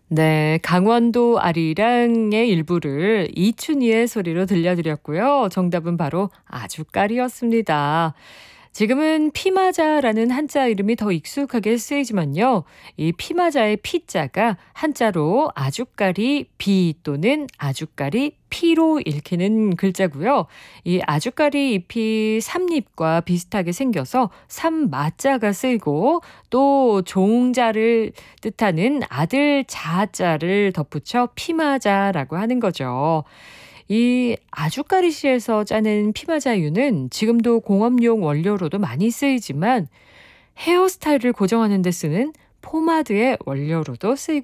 네, 강원도 아리랑의 일부를 이춘희의 소리로 들려드렸고요. 정답은 바로 아주까리였습니다. 지금은 피마자라는 한자 이름이 더 익숙하게 쓰이지만요. 이 피마자의 피자가 한자로 아주까리 비 또는 아주까리 피로 읽히는 글자고요. 이 아주까리 잎이 삼립과 비슷하게 생겨서 삼마자가 쓰이고 또 종자를 뜻하는 아들 자자를 덧붙여 피마자라고 하는 거죠. 이 아주까리시에서 짜낸 피마자유는 지금도 공업용 원료로도 많이 쓰이지만 헤어스타일을 고정하는 데 쓰는 포마드의 원료로도 쓰이고